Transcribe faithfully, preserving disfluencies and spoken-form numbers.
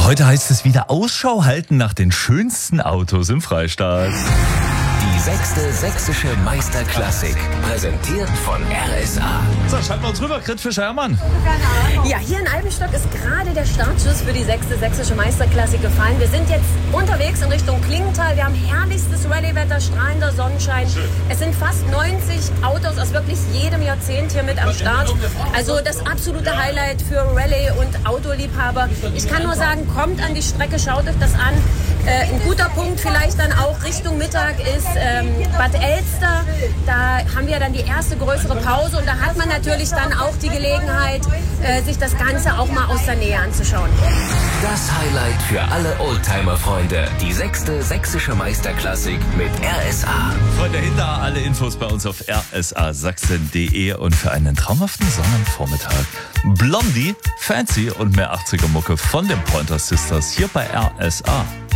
Heute heißt es wieder Ausschau halten nach den schönsten Autos im Freistaat. Die sechste sächsische Meisterklassik, präsentiert von R S A. So, schalten wir uns rüber, Grit Fischer-Hermann. Ja, hier in Eibenstock ist gerade der Startschuss für die sechste sächsische Meisterklassik gefallen. Wir sind jetzt unterwegs in Richtung Klingenthal. Wir haben herrlichstes Rallye-Wetter, strahlender Sonnenschein. Schön. Es sind fast neunzig Autos aus wirklich jedem Jahrzehnt hier mit am Start. Also das absolute Highlight für Rallye- und Autoliebhaber. Ich kann nur sagen, kommt an die Strecke, schaut euch das an. Äh, ein guter Punkt vielleicht dann auch Richtung Mittag ist ähm, Bad Elster. Da haben wir dann die erste größere Pause und da hat man natürlich dann auch die Gelegenheit, äh, sich das Ganze auch mal aus der Nähe anzuschauen. Das Highlight für alle Oldtimer-Freunde. Die sechste sächsische Meisterklassik mit R S A. Freunde, hinter alle Infos bei uns auf r s a sachsen punkt d e und für einen traumhaften Sonnenvormittag Blondie, Fancy und mehr achtziger Mucke von den Pointer Sisters hier bei R S A.